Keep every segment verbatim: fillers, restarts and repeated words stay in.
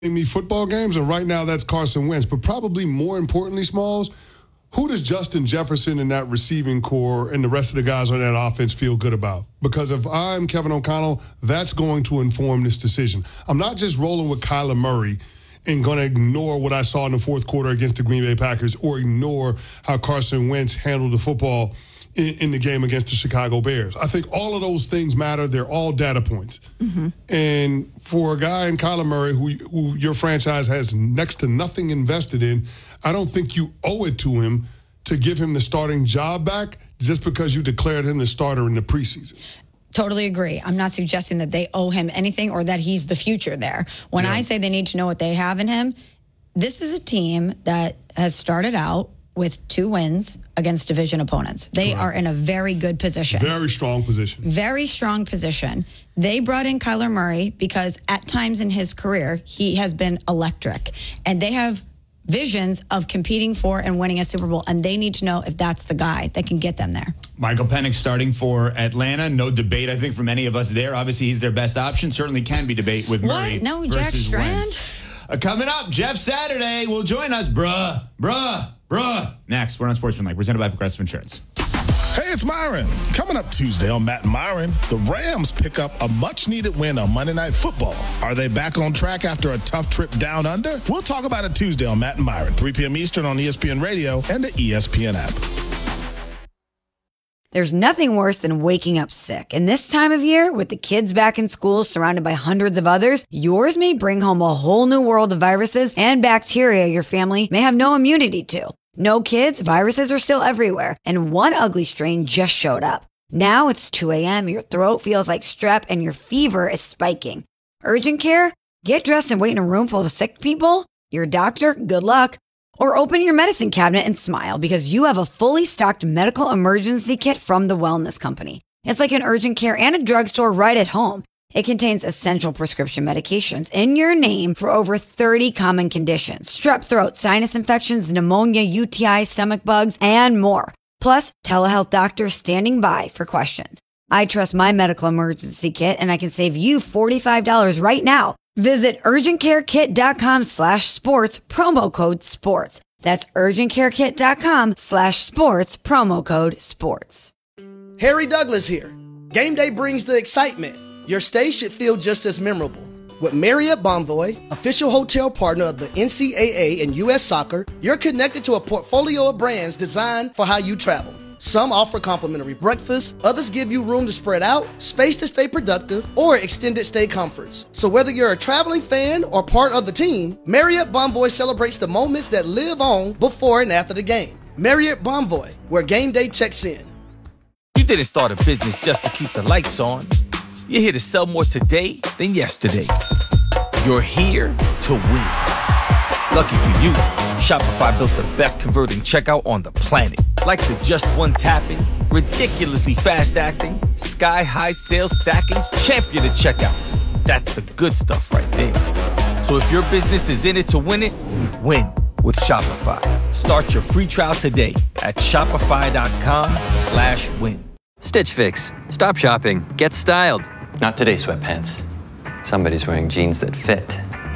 me football games, and right now that's Carson Wentz. But probably more importantly, Smalls, who does Justin Jefferson and that receiving core and the rest of the guys on that offense feel good about? Because if I'm Kevin O'Connell, that's going to inform this decision. I'm not just rolling with Kyler Murray and going to ignore what I saw in the fourth quarter against the Green Bay Packers or ignore how Carson Wentz handled the football in, in the game against the Chicago Bears. I think all of those things matter. They're all data points. Mm-hmm. And for a guy in Kyler Murray who, who your franchise has next to nothing invested in, I don't think you owe it to him to give him the starting job back just because you declared him the starter in the preseason. Totally agree. I'm not suggesting that they owe him anything or that he's the future there. When yeah. I say they need to know what they have in him, this is a team that has started out with two wins against division opponents. They Correct. Are in a very good position. Very strong position. Very strong position. They brought in Kyler Murray because at times in his career, he has been electric. And they have visions of competing for and winning a Super Bowl, and they need to know if that's the guy that can get them there. Michael Penix starting for Atlanta. No debate, I think, from any of us there. Obviously, he's their best option. Certainly can be debate with Murray. What? No, Jack Strand? Wentz. Uh, coming up, Jeff Saturday will join us. Bruh, bruh, bruh. Next, we're on Sportsmanlike, presented by Progressive Insurance. Hey, it's Myron. Coming up Tuesday on Matt and Myron, the Rams pick up a much-needed win on Monday Night Football. Are they back on track after a tough trip down under? We'll talk about it Tuesday on Matt and Myron, three p.m. Eastern on E S P N Radio and the E S P N app. There's nothing worse than waking up sick. And this time of year, with the kids back in school surrounded by hundreds of others, yours may bring home a whole new world of viruses and bacteria your family may have no immunity to. No kids, viruses are still everywhere, and one ugly strain just showed up. Now it's two a.m., your throat feels like strep, and your fever is spiking. Urgent care? Get dressed and wait in a room full of sick people? Your doctor? Good luck. Or open your medicine cabinet and smile because you have a fully stocked medical emergency kit from the Wellness Company. It's like an urgent care and a drugstore right at home. It contains essential prescription medications in your name for over thirty common conditions. Strep throat, sinus infections, pneumonia, U T I, stomach bugs, and more. Plus, telehealth doctors standing by for questions. I trust my medical emergency kit, and I can save you forty-five dollars right now. Visit urgentcarekit.com slash sports, promo code sports. That's urgentcarekit.com slash sports, promo code sports. Harry Douglas here. Game day brings the excitement. Your stay should feel just as memorable. With Marriott Bonvoy, official hotel partner of the N C double A and U S Soccer, you're connected to a portfolio of brands designed for how you travel. Some offer complimentary breakfast, others give you room to spread out, space to stay productive, or extended stay comforts. So whether you're a traveling fan or part of the team, Marriott Bonvoy celebrates the moments that live on before and after the game. Marriott Bonvoy, where game day checks in. You didn't start a business just to keep the lights on. You're here to sell more today than yesterday. You're here to win. Lucky for you, Shopify built the best converting checkout on the planet. Like the just one tapping, ridiculously fast acting, sky-high sales stacking, champion of checkouts. That's the good stuff right there. So if your business is in it to win it, win with Shopify. Start your free trial today at shopify.com slash win. Stitch Fix. Stop shopping. Get styled. Not today, sweatpants. Somebody's wearing jeans that fit.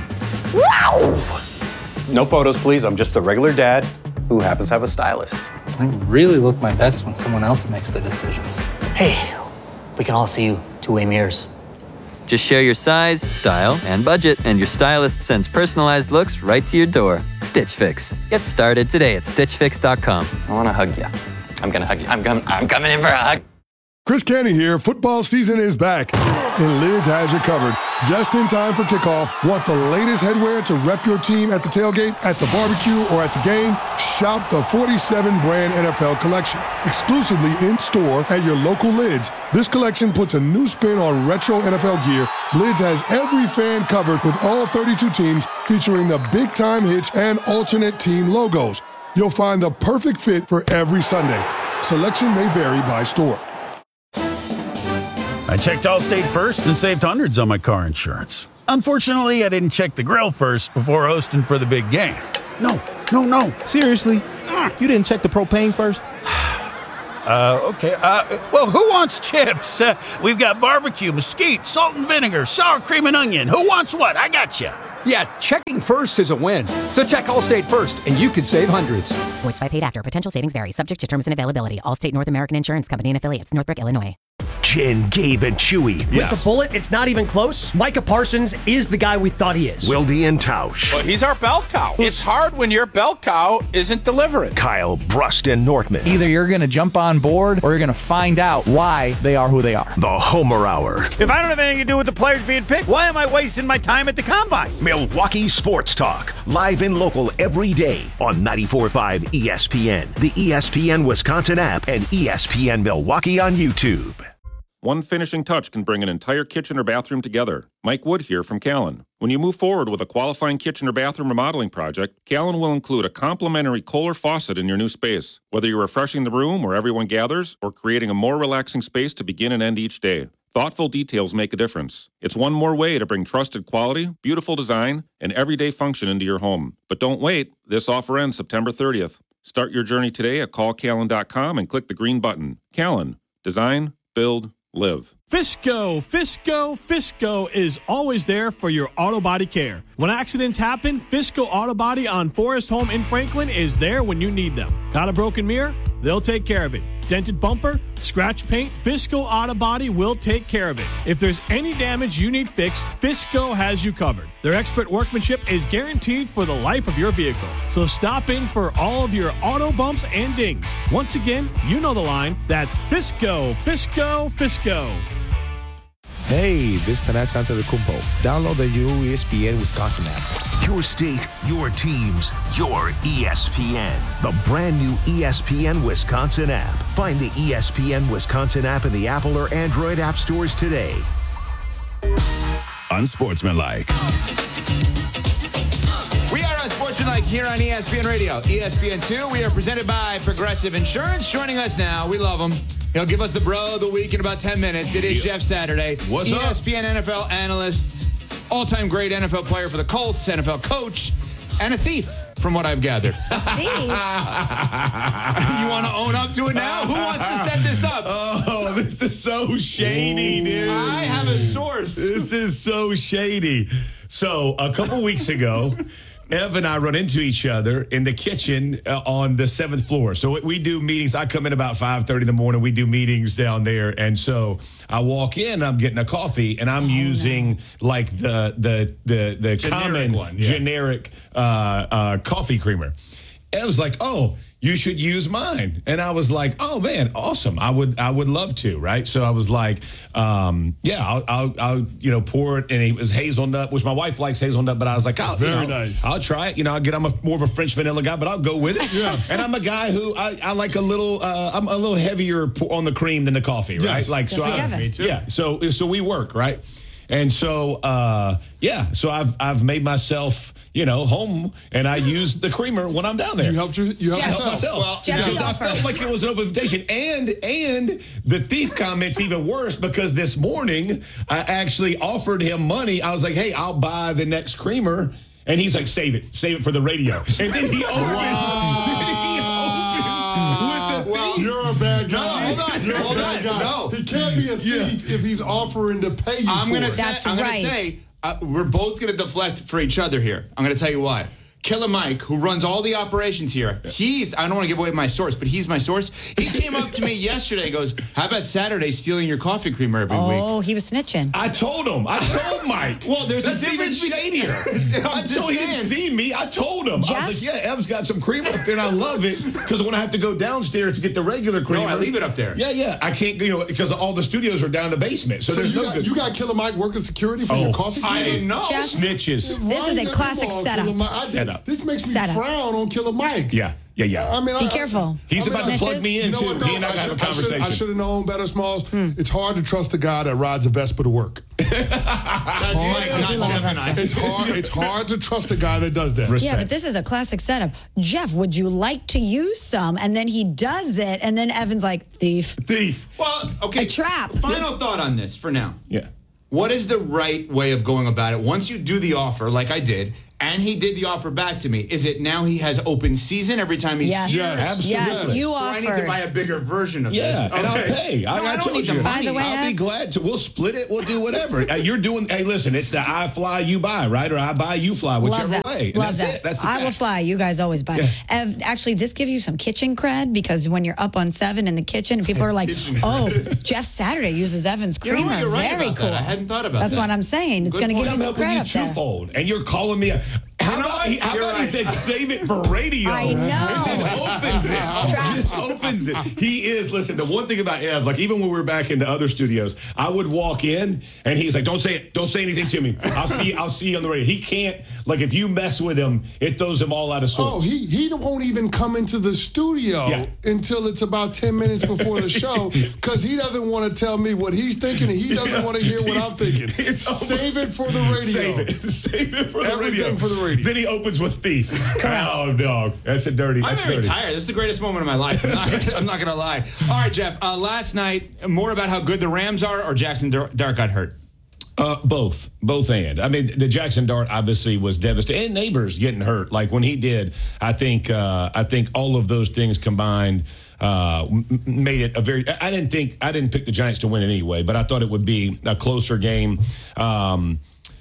Wow! No photos, please. I'm just a regular dad who happens to have a stylist. I really look my best when someone else makes the decisions. Hey, we can all see you two-way mirrors. Just share your size, style, and budget, and your stylist sends personalized looks right to your door. Stitch Fix. Get started today at stitch fix dot com. I want to hug you. I'm going to hug you. I'm, com- I'm coming in for a hug. Chris Canty here. Football season is back, and Lids has you covered. Just in time for kickoff. Want the latest headwear to rep your team at the tailgate, at the barbecue, or at the game? Shop the forty-seven brand N F L collection. Exclusively in-store at your local Lids. This collection puts a new spin on retro N F L gear. Lids has every fan covered with all thirty-two teams, featuring the big-time hits and alternate team logos. You'll find the perfect fit for every Sunday. Selection may vary by store. I checked Allstate first and saved hundreds on my car insurance. Unfortunately, I didn't check the grill first before hosting for the big game. No, no, no. Seriously? You didn't check the propane first? uh, okay. Uh, well, who wants chips? Uh, we've got barbecue, mesquite, salt and vinegar, sour cream and onion. Who wants what? I got you. Yeah, checking first is a win. So check Allstate first, and you could save hundreds. Voiced by paid actor. Potential savings vary. Subject to terms and availability. Allstate North American Insurance Company and affiliates. Northbrook, Illinois. Jen, Gabe, and Chewy. With the bullet, it's not even close. Micah Parsons is the guy we thought he is. Wildy and Tausch. Well, he's our bell cow. It's hard when your bell cow isn't delivering. Kyle, Brust, and Nortman. Either you're going to jump on board or you're going to find out why they are who they are. The Homer Hour. If I don't have anything to do with the players being picked, why am I wasting my time at the Combine? Milwaukee Sports Talk. Live and local every day on ninety-four point five E S P N, the E S P N Wisconsin app, and E S P N Milwaukee on YouTube. One finishing touch can bring an entire kitchen or bathroom together. Mike Wood here from Callan. When you move forward with a qualifying kitchen or bathroom remodeling project, Callan will include a complimentary Kohler faucet in your new space. Whether you're refreshing the room where everyone gathers or creating a more relaxing space to begin and end each day, thoughtful details make a difference. It's one more way to bring trusted quality, beautiful design, and everyday function into your home. But don't wait. This offer ends September thirtieth. Start your journey today at call callan dot com and click the green button. Callan. Design, build, live. Fisco, Fisco, Fisco is always there for your auto body care. When accidents happen, Fisco Auto Body on Forest Home in Franklin is there when you need them. Got a broken mirror? They'll take care of it. Dented bumper? Scratch paint? Fisco Auto Body will take care of it. If there's any damage you need fixed, Fisco has you covered. Their expert workmanship is guaranteed for the life of your vehicle. So stop in for all of your auto bumps and dings. Once again, you know the line. That's Fisco, Fisco, Fisco. Hey, this is Tanas Antetokounmpo. Download the new E S P N Wisconsin app. Your state, your teams, your E S P N. The brand new E S P N Wisconsin app. Find the E S P N Wisconsin app in the Apple or Android app stores today. Unsportsmanlike. We are Unsportsmanlike here on E S P N Radio. E S P N two, we are presented by Progressive Insurance. Joining us now, we love him. He'll give us the bro of the week in about ten minutes. It is Jeff Saturday. What's E up? S P N N F L analyst, all-time great N F L player for the Colts, N F L coach, and a thief, from what I've gathered. Thief? You want to own up to it now? Who wants to set this up? Oh, this is so shady, dude. I have a source. This is so shady. So, a couple weeks ago, Ev and I run into each other in the kitchen uh, on the seventh floor. So we do meetings. I come in about five thirty in the morning. We do meetings down there. And so I walk in, I'm getting a coffee, and I'm oh, using no. like the the the, the generic common one, yeah. generic uh, uh, coffee creamer. And I was like, oh, you should use mine. And I was like, oh man, awesome. I would I would love to, right? So I was like, um, yeah, I'll, I'll, I'll, you know, pour it. And it was hazelnut, which my wife likes hazelnut, but I was like, I'll, Very you know, nice. I'll try it. You know, I'll get, I'm a, more of a French vanilla guy, but I'll go with it. Yeah. And I'm a guy who, I, I like a little, uh, I'm a little heavier on the cream than the coffee, right? Yes. Like, Yes, so we I, have it. Me too. Yeah. So, so we work, right? And so, uh, yeah, so I've, I've made myself, you know, home, and I use the creamer when I'm down there. You helped your, you helped I helped yourself. myself. Well, because I felt like it was an open invitation. And and the thief comment's even worse because this morning I actually offered him money. I was like, hey, I'll buy the next creamer. And he's like, save it. Save it for the radio. And then he opens. Wow. Then he opens with the Well, thief. you're a bad guy. No, hold on. You're Hold a bad on. guy. No. He can't be a thief if he's offering to pay you I'm for gonna it. say, That's I'm right. gonna say uh, we're both gonna deflect for each other here. I'm gonna tell you why. Killer Mike, who runs all the operations here, he's, I don't want to give away my source, but he's my source. He came up to me yesterday and goes, how about Saturday stealing your coffee creamer every week? Oh, he was snitching. I told him. I told Mike. Well, there's That's a even difference shadier. I just told he didn't saying. see me. I told him. Jeff? I was like, yeah, Ev's got some creamer up there, and I love it because when I have to go downstairs to get the regular creamer. No, I leave it up there. Yeah, yeah. I can't, you know, because all the studios are down in the basement. So, So there's you, no got, good. you got Killer Mike working security for Oh, your coffee I creamer? didn't know. Jeff? Snitches. This is a Come classic on, setup. Killer Mike. I- Setup. This makes me Setup. frown on Killer Mike. Yeah, yeah, yeah. I mean, Be I, careful. He's I mean, about to plug Snitches? me in, You know too. what, though? He and I, I have a should- I should- conversation. I should have known better, Smalls. It's hard to trust a guy that rides a Vespa to work. That's Mike, not Jeff and I. It's hard. It's hard to trust a guy that does that. Yeah, but this is a classic setup. Jeff, would you like to use some? And then he does it, and then Evan's like, thief. Thief. Well, okay. A trap. Final thought on this for now. Yeah. What is the right way of going about it? Once you do the offer, like I did, and he did the offer back to me. Is it now he has open season every time he's Yes. here? Yes, Yes, you so I need to offered. buy a bigger version of Yeah, this. and I'll Okay. pay. I, No, I, I don't told need the you. money. By the way, I'll be Ev- glad to. We'll split it. We'll do whatever. Uh, You're doing. Hey, listen. It's the I fly, you buy, right? Or I buy, you fly, whichever Love that. way. And Love that's that. it. That's the I will facts. fly. You guys always buy. Yeah. Ev, actually, this gives you some kitchen cred because when you're up on seven in the kitchen and people are like, "Oh, Jeff Saturday uses Evan's You know creamer. what? You're right Very about cool." that. I hadn't thought about That's that. what I'm saying. It's Good going to give I'm you some helping cred you up there. twofold, and you're calling me. A, how know about, what? he, how You're about he right. said save it for radio? I know. And then opens it. Trap. Just opens it. He is. Listen, the one thing about Ev, like even when we were back in the other studios, I would walk in and he's like, "Don't say it. Don't say anything to me. I'll see. I'll see you on the radio." He can't. Like if you mess with him, it throws him all out of sorts. Oh, he he won't even come into the studio Yeah. until it's about ten minutes before the show because he doesn't want to tell me what he's thinking and he doesn't want to hear what I'm thinking. It's Save it for the radio. Save it. Save it for the Everything radio. for the radio. Then he opens with thief. Oh, dog. That's a dirty. I'm That's very dirty. tired. This is the greatest moment of my life. I'm not, gonna, I'm not gonna lie. All right, Jeff. Uh, last night, more about how good the Rams are, or Jackson Dart got hurt. Uh, both, both and. I mean, the Jackson Dart obviously was devastating, and Neighbors getting hurt. Like when he did, I think, uh, I think all of those things combined uh, m- made it a very. I didn't think I didn't pick the Giants to win it anyway, but I thought it would be a closer game. Um,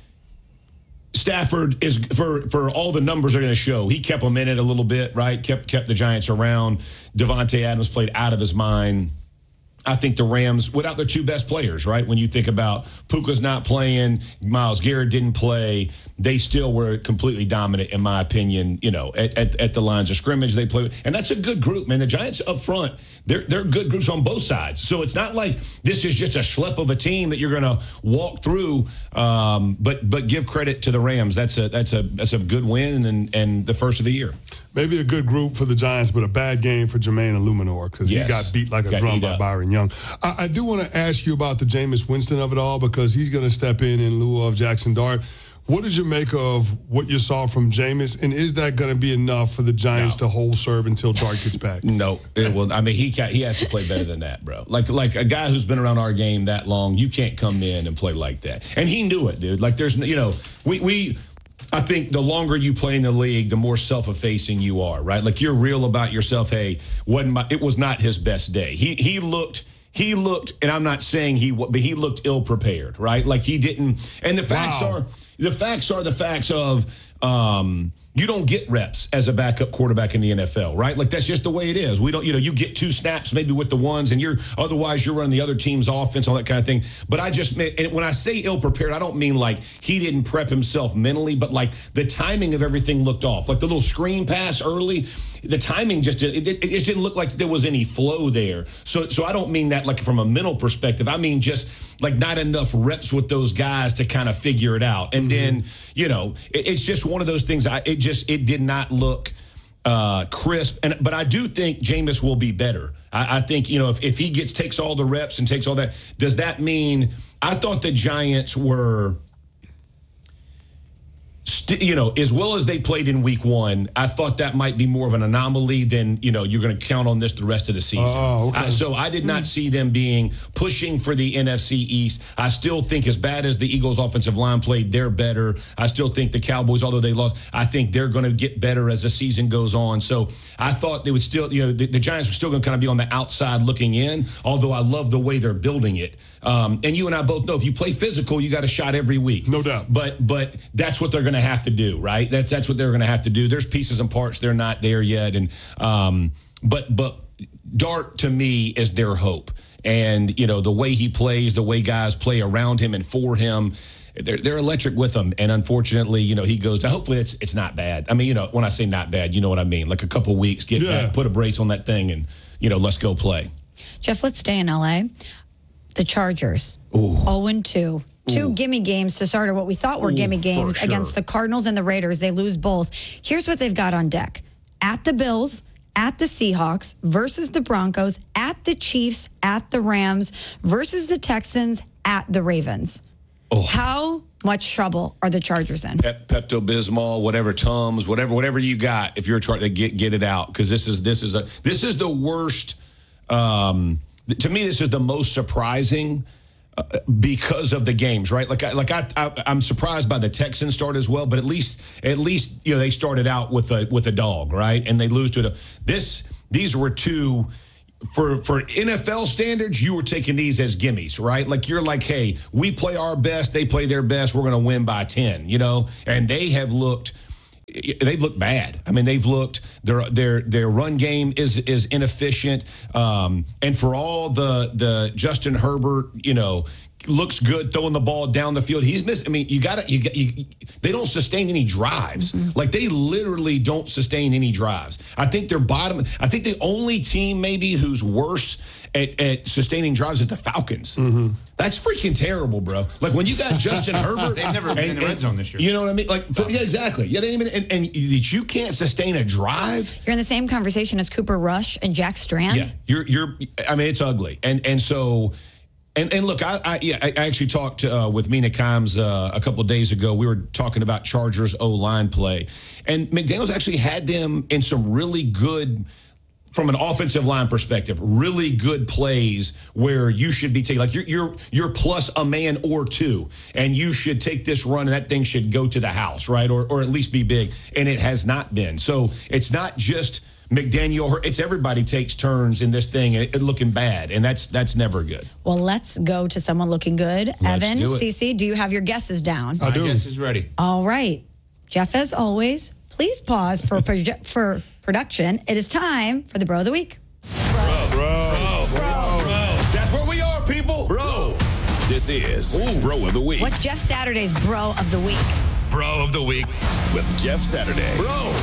Stafford is for for all the numbers are going to show. He kept them in it a little bit, right? Kept kept the Giants around. Devontae Adams played out of his mind. I think the Rams, without their two best players, right? When you think about Puka's not playing, Myles Garrett didn't play, they still were completely dominant, in my opinion, you know, at, at, at the lines of scrimmage they play. And that's a good group, man. The Giants up front, they're, they're good groups on both sides. So it's not like this is just a schlep of a team that you're going to walk through, um, but but give credit to the Rams. That's a that's a that's a good win and, and the first of the year. Maybe a good group for the Giants, but a bad game for Jermaine Illuminor because Yes. he got beat like a Got drum eat by up. Byron Young. I, I do want to ask you about the Jameis Winston of it all because he's going to step in in lieu of Jackson Dart. What did you make of what you saw from Jameis, and is that going to be enough for the Giants No. to hold serve until Dart gets back? No, it will. I mean, he ca he has to play better than that, bro. Like like a guy who's been around our game that long, you can't come in and play like that. And he knew it, dude. Like there's, no- you know, we we. I think the longer you play in the league, the more self-effacing you are, right? Like you're real about yourself. Hey, wasn't my, it was not his best day. He he looked. He looked, and I'm not saying he, but he looked ill-prepared, right? Like he didn't. And the facts Wow. are, the facts are the facts of. Um, you don't get reps as a backup quarterback in the N F L, right? Like that's just the way it is. We don't, you know, you get two snaps maybe with the ones, and you're otherwise you're running the other team's offense, all that kind of thing. But I just meant, and when I say ill-prepared, I don't mean like he didn't prep himself mentally, but like the timing of everything looked off. Like the little screen pass early, the timing just it, it, it just didn't look like there was any flow there. So so I don't mean that like from a mental perspective. I mean just like not enough reps with those guys to kind of figure it out. And then you know it, it's just one of those things. I it just it did not look uh, crisp. And but I do think Jameis will be better. I, I think you know if if he gets takes all the reps and takes all that, does that mean? I thought the Giants were. St- you know, as well as they played in week one, I thought that might be more of an anomaly than, you know, you're going to count on this the rest of the season. Oh, okay. Uh, so I did not see them being pushing for the N F C East. I still think as bad as the Eagles offensive line played, they're better. I still think the Cowboys, although they lost, I think they're going to get better as the season goes on. So I thought they would still, you know, the, the Giants were still going to kind of be on the outside looking in, although I love the way they're building it. Um, and you and I both know if you play physical, you got a shot every week. No doubt. But but that's what they're going to have to do, right? That's that's what they're going to have to do. There's pieces and parts they're not there yet, and um, but but Dart to me is their hope, and you know the way he plays, the way guys play around him and for him. They're, they're electric with him, and unfortunately, you know, he goes down. Hopefully, it's it's not bad. I mean, you know, when I say not bad, you know what I mean. Like a couple weeks, get Yeah. back, put a brace on that thing, and you know, let's go play. Jeff, let's stay in L A. The Chargers, Ooh. oh and two. Two Ooh. gimme games to start, or what we thought were Ooh, gimme for games sure. against the Cardinals and the Raiders. They lose both. Here's what they've got on deck. At the Bills, at the Seahawks, versus the Broncos, at the Chiefs, at the Rams, versus the Texans, at the Ravens. Oh. How much trouble are the Chargers in? Pep, Pepto-Bismol, whatever Tums, whatever whatever you got. If you're a Charger, get get it out because this is this is a this is the worst. Um, to me, this is the most surprising uh, because of the games, right? Like, I, like I, I, I'm surprised by the Texans start as well, but at least, at least you know they started out with a with a dog, right? And they lose to the this. These were two. For for N F L standards, you were taking these as gimmies, right? Like you're like, hey, we play our best, they play their best, we're going to win by ten, you know? And they have looked, they've looked bad. I mean, they've looked, their their their run game is is inefficient. Um, and for all the the Justin Herbert, you know, looks good throwing the ball down the field. He's missed. I mean, you got to, you, you, they don't sustain any drives. Mm-hmm. Like they literally don't sustain any drives. I think they're bottom. I think the only team maybe who's worse at, at sustaining drives is the Falcons. Mm-hmm. That's freaking terrible, bro. Like when you got Justin Herbert. They've never been and, in the red and, zone this year. You know what I mean? Like, for, yeah, exactly. Yeah, they even, and, and you can't sustain a drive. You're in the same conversation as Cooper Rush and Jack Strand. Yeah, you're, you're, I mean, it's ugly. And, and so, And and look, I I, yeah, I actually talked uh, with Mina Kimes uh, a couple of days ago. We were talking about Chargers O-line play. And McDaniels actually had them in some really good, from an offensive line perspective, really good plays where you should be taking, like you're, you're, you're plus a man or two, and you should take this run and that thing should go to the house, right? Or, or at least be big. And it has not been. So it's not just McDaniel, it's everybody takes turns in this thing and it, it looking bad, and that's that's never good. Well, let's go to someone looking good. Let's Evan, do it. Cece, do you have your guesses down? My guess is ready. All right. Jeff, as always, please pause for proje- for production. It is time for the Bro of the Week. Bro, bro, bro, bro. That's where we are, people. Bro. This is Ooh. Bro of the Week. What's Jeff Saturday's Bro of the Week? Bro of the Week with Jeff Saturday. Bro.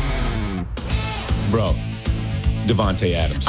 Bro, Devontae Adams.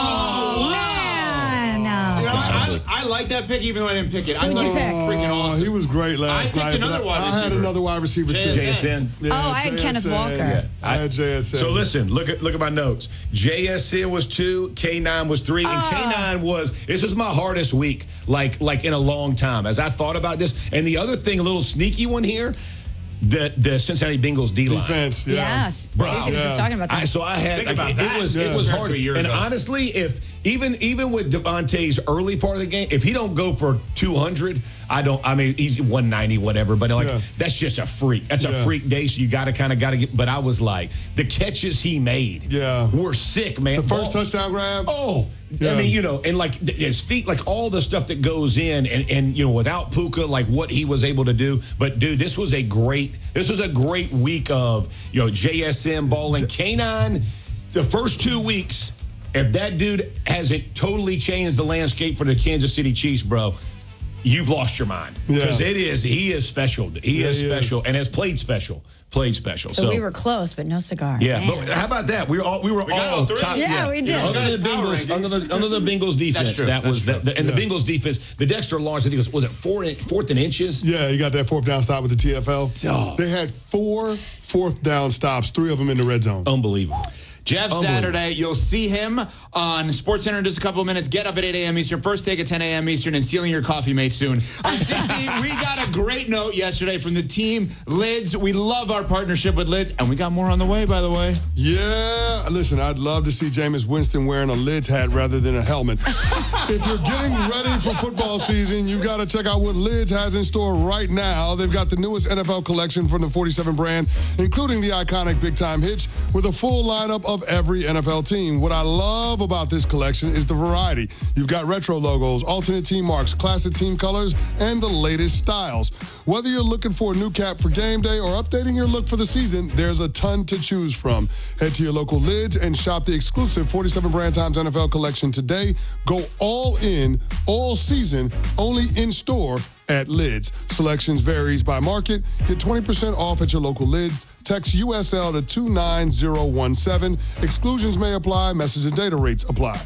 Oh, man. You know, I, I, I like that pick, even though I didn't pick it. I Who'd thought you it was pick? freaking awesome. He was great last I picked night. another but wide I receiver. had another wide receiver too. J S N. Yeah, Oh, I had J S N. Kenneth Walker. Yeah, I had J S N. So listen, look at look at my notes. J S N was two, K nine was three, and Oh. K nine was, this was my hardest week, like like in a long time, as I thought about this. And the other thing, a little sneaky one here, the the Cincinnati Bengals D-line. Defense, yeah. Yes. Bro, Cece was yeah. just talking about that. I, so I had Think like, about it, that. it was Yeah. it was Compared hard. to a year And ago. honestly, if even even with Devontae's early part of the game, if he don't go for two hundred, I don't. I mean, he's one ninety, whatever. But like Yeah. that's just a freak. That's a Yeah. freak day. So you got to kind of got to get. But I was like, the catches he made, Yeah. were sick, man. The first Ball- touchdown grab. Oh, Yeah. I mean, you know, and like th- his feet, like all the stuff that goes in, and and you know, without Puka, like what he was able to do. But dude, this was a great, this was a great week of you know J S M balling. K nine, the first two weeks, if that dude hasn't totally changed the landscape for the Kansas City Chiefs, bro, you've lost your mind because Yeah. it is he is special. He Yeah, is he special is. and has played special, played special. So, we were close, but no cigar. Yeah, Man. but how about that? We were all we were We got all all three. top. Yeah, we did. Under That's the power Bengals, rankings. under the, under the Bengals defense, That's true. that was That's that, the, and Yeah. the Bengals defense. The Dexter Lawrence, I think it was was it four in, fourth and inches. Yeah, you got that fourth down stop with the T F L. Oh. They had four fourth down stops, three of them in the red zone. Unbelievable. Jeff Saturday, you'll see him on SportsCenter in just a couple of minutes. Get up at eight a.m. Eastern, first take at ten a.m. Eastern, and stealing your coffee mate soon. Uh, Cece, we got a great note yesterday from the team Lids. We love our partnership with Lids, and we got more on the way, by the way. Yeah, listen, I'd love to see Jameis Winston wearing a Lids hat rather than a helmet. If you're getting ready for football season, you got to check out what Lids has in store right now. They've got the newest N F L collection from the forty-seven brand, including the iconic Big Time Hitch, with a full lineup of every N F L team. What I love about this collection is the variety. You've got retro logos, alternate team marks, classic team colors, and the latest styles. Whether you're looking for a new cap for game day or updating your look for the season, there's a ton to choose from. Head to your local Lids and shop the exclusive forty-seven Brand Times N F L collection today. Go all in, all season, only in store at Lids. Selections varies by market. Get twenty percent off at your local Lids. Text U S L to two nine zero one seven. Exclusions may apply. Message and data rates apply.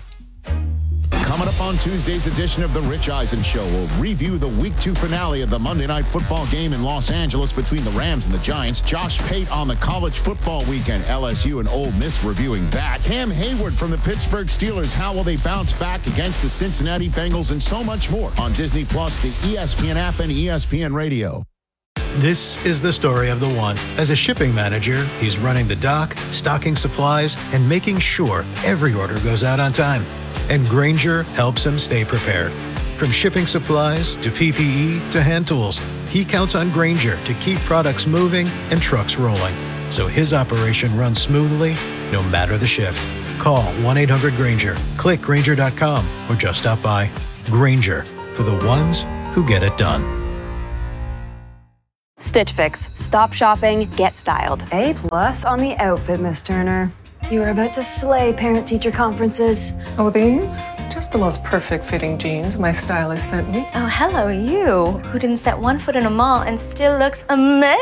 Coming up on Tuesday's edition of The Rich Eisen Show, we'll review the Week two finale of the Monday Night Football game in Los Angeles between the Rams and the Giants. Josh Pate on the college football weekend, L S U and Ole Miss reviewing that. Cam Hayward from the Pittsburgh Steelers, how will they bounce back against the Cincinnati Bengals, and so much more on Disney Plus, the E S P N app, and E S P N Radio. This is the story of the one. As a shipping manager, he's running the dock, stocking supplies, and making sure every order goes out on time. And Grainger helps him stay prepared. From shipping supplies to P P E to hand tools, he counts on Grainger to keep products moving and trucks rolling, so his operation runs smoothly no matter the shift. Call one eight hundred Grainger, click Grainger dot com, or just stop by. Grainger, for the ones who get it done. Stitch Fix. Stop shopping, get styled. A plus on the outfit, Miss Turner. You were about to slay parent-teacher conferences. Oh, these? Just the most perfect fitting jeans my stylist sent me. Oh, hello, you, who didn't set one foot in a mall and still looks amazing.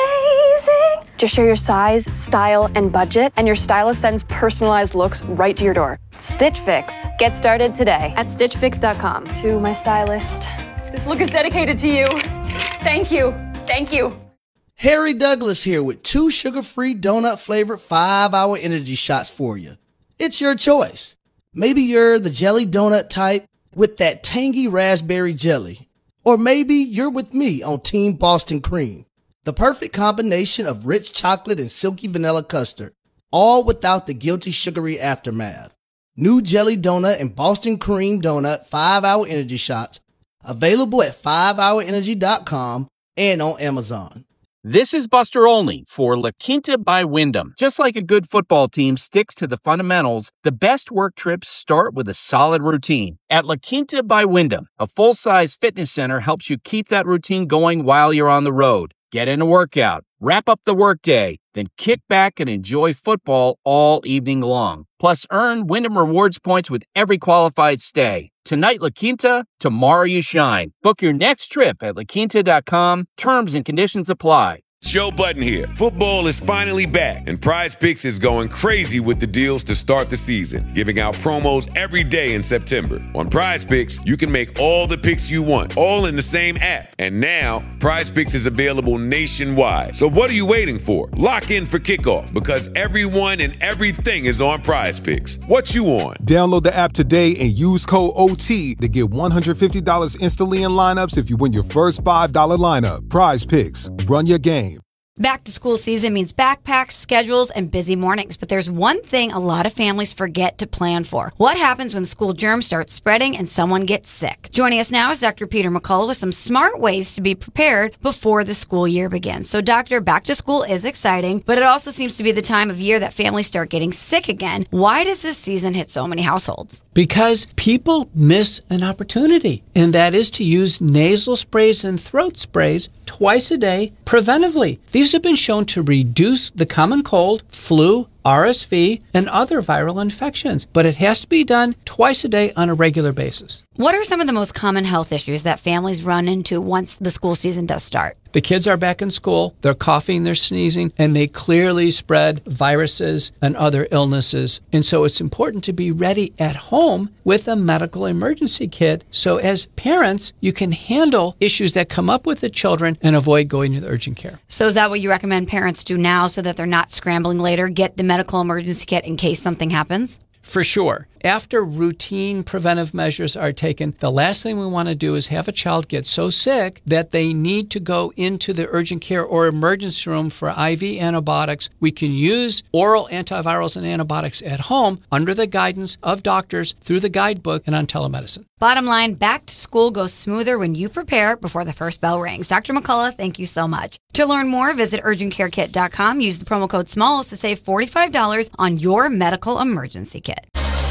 Just share your size, style, and budget, and your stylist sends personalized looks right to your door. Stitch Fix. Get started today at stitch fix dot com. To my stylist, this look is dedicated to you. Thank you. Thank you. Harry Douglas here with two sugar-free donut-flavored five-hour energy shots for you. It's your choice. Maybe you're the jelly donut type with that tangy raspberry jelly. Or maybe you're with me on Team Boston Cream. The perfect combination of rich chocolate and silky vanilla custard, all without the guilty sugary aftermath. New jelly donut and Boston Cream donut five-hour energy shots, available at five hour energy dot com and on Amazon. This is Buster Olney for La Quinta by Wyndham. Just like a good football team sticks to the fundamentals, the best work trips start with a solid routine. At La Quinta by Wyndham, a full-size fitness center helps you keep that routine going while you're on the road. Get in a workout, wrap up the workday, then kick back and enjoy football all evening long. Plus, earn Wyndham Rewards points with every qualified stay. Tonight, La Quinta, tomorrow you shine. Book your next trip at la quinta dot com. Terms and conditions apply. Joe Budden here. Football is finally back, and Prize Picks is going crazy with the deals to start the season, giving out promos every day in September. On Prize Picks, you can make all the picks you want, all in the same app. And now, Prize Picks is available nationwide. So what are you waiting for? Lock in for kickoff, because everyone and everything is on Prize Picks. What you on? Download the app today and use code O T to get one hundred fifty dollars instantly in lineups if you win your first five dollars lineup. Prize Picks. Run your game. Back to school season means backpacks, schedules, and busy mornings. But there's one thing a lot of families forget to plan for. What happens when school germs start spreading and someone gets sick? Joining us now is Doctor Peter McCullough with some smart ways to be prepared before the school year begins. So, Doctor, back to school is exciting, but it also seems to be the time of year that families start getting sick again. Why does this season hit so many households? Because people miss an opportunity, and that is to use nasal sprays and throat sprays twice a day preventively. These have been shown to reduce the common cold, flu, R S V, and other viral infections, but it has to be done twice a day on a regular basis. What are some of the most common health issues that families run into once the school season does start? The kids are back in school, they're coughing, they're sneezing, and they clearly spread viruses and other illnesses. And so it's important to be ready at home with a medical emergency kit. So as parents, you can handle issues that come up with the children and avoid going to the urgent care. So is that what you recommend parents do now so that they're not scrambling later? Get the medical emergency kit in case something happens? For sure. After routine preventive measures are taken, the last thing we want to do is have a child get so sick that they need to go into the urgent care or emergency room for I V antibiotics. We can use oral antivirals and antibiotics at home under the guidance of doctors through the guidebook and on telemedicine. Bottom line, back to school goes smoother when you prepare before the first bell rings. Doctor McCullough, thank you so much. To learn more, visit urgent care kit dot com. Use the promo code SMALLS to save forty-five dollars on your medical emergency kit.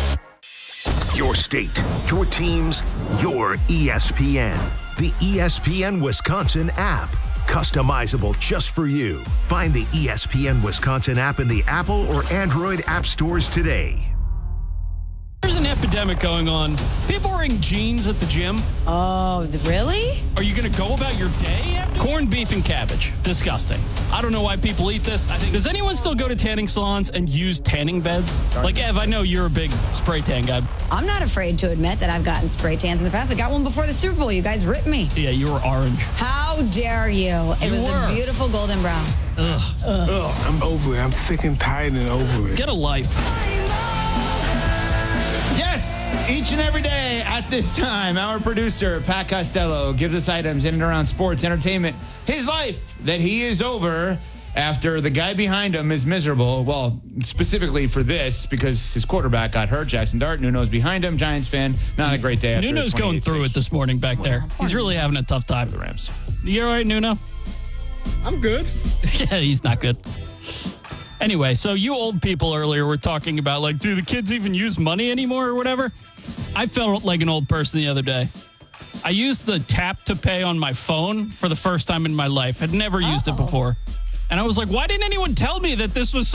Your state, your teams, your E S P N. The E S P N Wisconsin app. Customizable just for you. Find the E S P N Wisconsin app in the Apple or Android app stores today. There's an epidemic going on. People wearing jeans at the gym. Oh, really? Are you going to go about your day after? Corned beef and cabbage. Disgusting. I don't know why people eat this. I think. Does anyone still go to tanning salons and use tanning beds? Like, Ev, I know you're a big spray tan guy. I'm not afraid to admit that I've gotten spray tans in the past. I got one before the Super Bowl. You guys ripped me. Yeah, you were orange. How dare you? It You was were. a beautiful golden brown. Ugh. Ugh, I'm over it. I'm sick and tired and over it. Get a life. Yes, each and every day at this time, our producer, Pat Costello, gives us items in and around sports, entertainment, his life that he is over. after the guy behind him is miserable. Well, specifically for this, because his quarterback got hurt, Jackson Dart. Nuno's behind him, Giants fan. Not a great day after Nuno's going through it this morning back there. He's really having a tough time. The Rams. You all right, Nuno? I'm good. Yeah, he's not good. Anyway, so you old people earlier were talking about, like, do the kids even use money anymore or whatever? I felt like an old person the other day. I used the tap to pay on my phone for the first time in my life. I'd never used it before. And I was like, why didn't anyone tell me that this was so